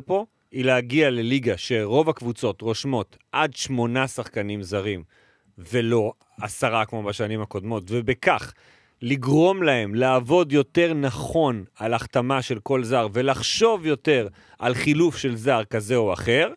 פה היא להגיע לליגה שרוב הקבוצות רושמות עד 8 שחקנים זרים, ולא 10 כמו בשנים הקודמות, ובכך לגרום להם לעבוד יותר נכון על החתמה של כל זר, ולחשוב יותר על חילוף של זר כזה או אחר.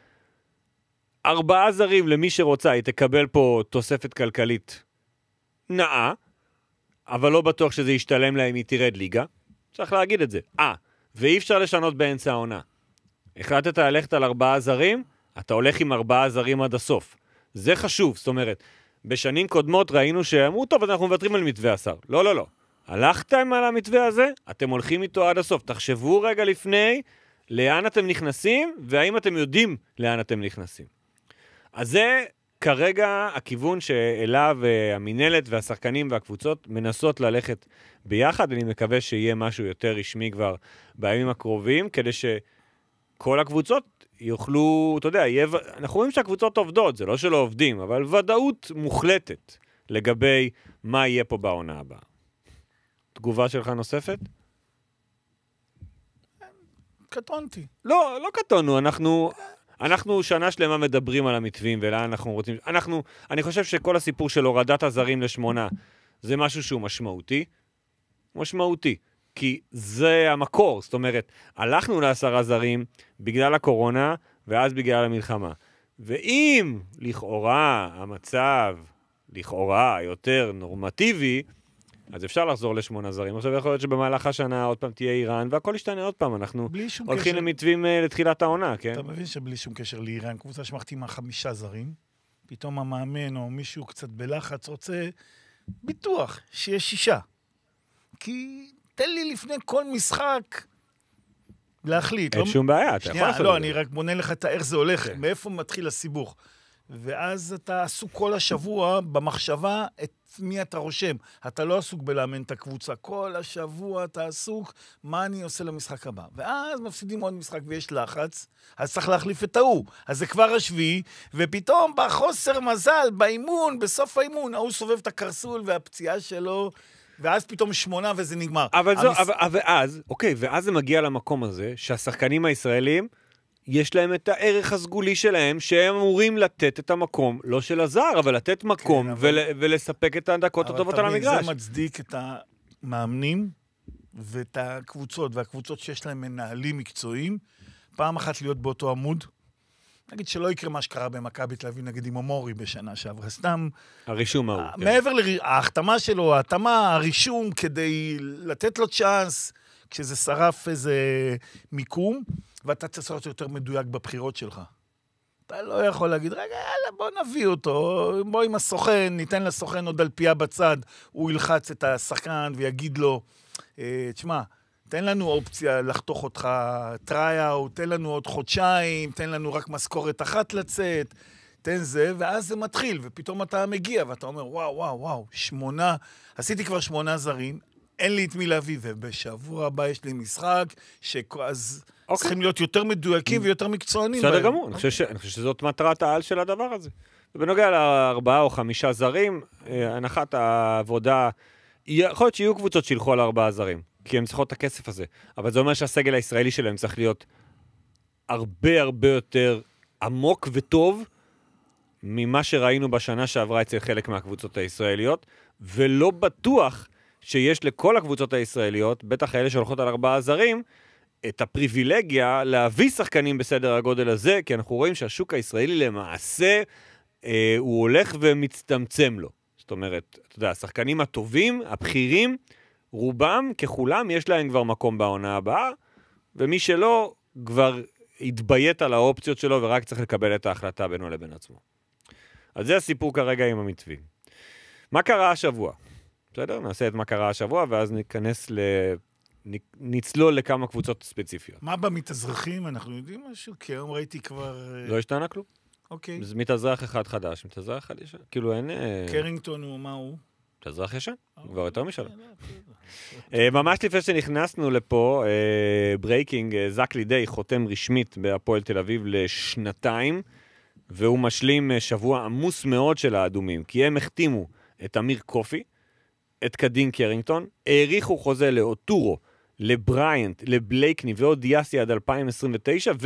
4 זרים למי שרוצה, היא תקבל פה תוספת כלכלית נאה, אבל לא בטוח שזה ישתלם להם, היא תרד ליגה. צריך להגיד את זה. ואי אפשר לשנות באמצע העונה. החלטת ללכת על 4 זרים, אתה הולך עם 4 זרים עד הסוף. זה חשוב, זאת אומרת, בשנים קודמות ראינו שאמרו, טוב, אז אנחנו מוותרים על מתווה השר. לא, לא, לא. הלכתם על המתווה הזה, אתם הולכים איתו עד הסוף. תחשבו רגע לפני לאן אתם נכנסים, והאם אתם יודעים לאן אתם נכנסים. אז זה כרגע הכיוון שאליו המנהלת והשחקנים והקבוצות מנסות ללכת ביחד. אני מקווה שיהיה משהו יותר רשמי כבר בימים הקרובים, כדי שכל הקבוצות יוכלו, אתה יודע, אנחנו רואים שהקבוצות עובדות, זה לא שלא עובדים, אבל ודאות מוחלטת לגבי מה יהיה פה בעונה הבאה. תגובה שלך נוספת? קטונתי. לא קטונו, אנחנו שנה שלמה מדברים על המתווים ולאן אנחנו רוצים. אני חושב שכל הסיפור של הורדת הזרים ל8 זה משהו שהוא משמעותי. כי זה המקור, זאת אומרת, הלכנו ל10 זרים בגלל הקורונה ואז בגלל המלחמה. ואם לכאורה המצב יותר נורמטיבי, אז אפשר לחזור ל8 זרים. עכשיו יכול להיות שבמהלך השנה עוד פעם תהיה איראן, והכל ישתנה עוד פעם. אנחנו הולכים למתווים לתחילת העונה, כן? אתה מבין שבלי שום קשר לאיראן, קבוצה שמחתימה 5 זרים, פתאום המאמן או מישהו קצת בלחץ רוצה ביטוח שיהיה 6. כי תן לי לפני כל משחק להחליט. אין שום בעיה, אתה יכול לעשות את זה. לא, אני רק בונה לך את איך זה הולך, מאיפה מתחיל הסיבוך. ואז אתה עסוק כל השבוע במחשבה את מי אתה רושם. אתה לא עסוק בלאמן את הקבוצה. כל השבוע אתה עסוק מה אני עושה למשחק הבא. ואז מפסידים עוד משחק ויש לחץ, אז צריך להחליף את ההוא. אז זה כבר השביעי, ופתאום בחוסר מזל, באימון, בסוף האימון, ההוא סובב את הקרסול והפציעה שלו, ואז פתאום 8 וזה נגמר. ואז זה מגיע למקום הזה, שהשחקנים הישראלים, יש להם את הערך הסגולי שלהם, שהם אמורים לתת את המקום, לא של הזר, אבל לתת מקום, ולספק את הדקות הטובות על המגרש. זה מצדיק את המאמנים, ואת הקבוצות, והקבוצות שיש להם מנהלים מקצועיים, פעם אחת להיות באותו עמוד, נגיד שלא יקרה מה שקרה במכבי תל אביב, נגיד עם אמורי בשנה שעברה, סתם... הרישום ההוא. מעבר להחתמה שלו, ההתאמה, הרישום, כדי לתת לו צ'אנס, כשזה שרף איזה מיקום, ואתה צריך להיות יותר מדויק בבחירות שלך. אתה לא יכול להגיד, רגע, יאללה, בוא נביא אותו, בוא עם הסוכן, ניתן לסוכן עוד על פיה בצד, הוא ילחץ את השחקן ויגיד לו, תשמע, תן לנו אופציה לחתוך אותך טרייאוט, תן לנו עוד חודשיים, תן לנו רק משכורת אחת לצאת, תן זה, ואז זה מתחיל, ופתאום אתה מגיע, ואתה אומר, וואו, 8, עשיתי כבר 8 זרים, אין לי את מי להביא, ובשבוע הבא יש לי משחק, שאז צריכים להיות יותר מדויקים ויותר מקצוענים. בסדר גמור, אני חושב שזאת מטרת העל של הדבר הזה. ובנוגע ל4 או 5 זרים, הנחת העבודה, יכול להיות שיהיו קבוצות שילכו על 4 זרים, כי הם צריכות את הכסף הזה, אבל זה אומר שהסגל הישראלי שלהם צריך להיות הרבה יותר עמוק וטוב, ממה שראינו בשנה שעברה אצל חלק מהקבוצות הישראליות, ולא בטוח שיש לכל הקבוצות הישראליות, בטח אלה שהולכות על 4 זרים, את הפריבילגיה להביא שחקנים בסדר הגודל הזה, כי אנחנו רואים שהשוק הישראלי למעשה, הוא הולך ומצטמצם לו. זאת אומרת, אתה יודע, השחקנים הטובים, הבכירים, רובם ככולם יש להם כבר מקום בעונה הבאה, ומי שלא כבר התביית על האופציות שלו, ורק צריך לקבל את ההחלטה בינו לבין עצמו. אז זה הסיפור כרגע עם המתווים. מה קרה השבוע? בסדר? נעשה את מה קרה השבוע, ואז נצלול לכמה קבוצות ספציפיות. מה במתאזרחים? אנחנו יודעים משהו? כי היום ראיתי כבר... לא השתנה כלום. אוקיי. זה מתאזרח אחד חדש, מתאזרח אחד ישן. כאילו אין... קרינגטון הוא מה הוא? מתאזרח ישן, כבר יותר משלם. ממש לפני שנכנסנו לפה, ברייקינג, זק לידי חותם רשמית בהפועל תל אביב לשנתיים, והוא משלים שבוע עמוס מאוד של האדומים, כי הם החתימו את אמיר קופי, את קדין קרינגטון, העריכו חוזה לאוטורו, לבריינט, לבלייקני ועוד יאסי עד 2029,